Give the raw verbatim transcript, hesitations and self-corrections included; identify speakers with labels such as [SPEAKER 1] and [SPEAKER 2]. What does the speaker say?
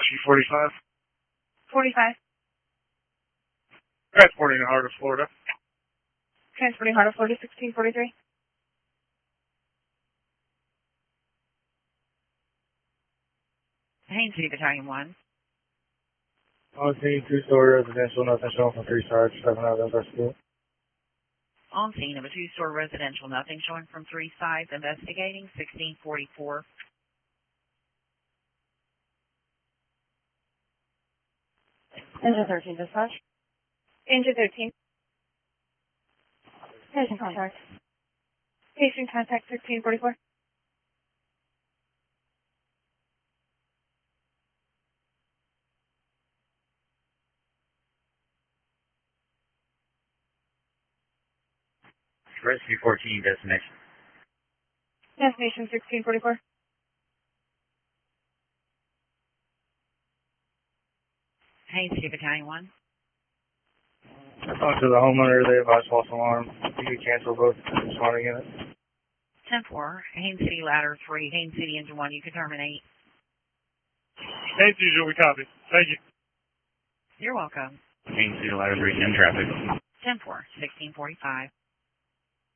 [SPEAKER 1] Rescue forty-five.
[SPEAKER 2] forty-five.
[SPEAKER 1] Transporting to Heart of Florida.
[SPEAKER 2] Transporting Heart of Florida, sixteen forty-three.
[SPEAKER 3] Haines City Battalion one.
[SPEAKER 1] On scene, two-story residential, nothing shown from three sides, seven others rescue.
[SPEAKER 3] On scene of a two-story residential, nothing showing from three sides, investigating, sixteen forty-four.
[SPEAKER 2] Engine thirteen, dispatch. Engine thirteen. Patient contact. Patient contact, sixteen forty-four.
[SPEAKER 4] Rescue fourteen, destination.
[SPEAKER 2] Destination, sixteen forty-four.
[SPEAKER 3] Haines City Battalion one.
[SPEAKER 1] On to the homeowner, they advise false alarm. You can cancel both responding units.
[SPEAKER 3] ten four. Haines City Ladder three. Haines City Engine one. You can terminate.
[SPEAKER 1] Haines usual, we copy. Thank you.
[SPEAKER 3] You're welcome.
[SPEAKER 4] Haines City Ladder three, in traffic.
[SPEAKER 3] ten four. sixteen forty-five.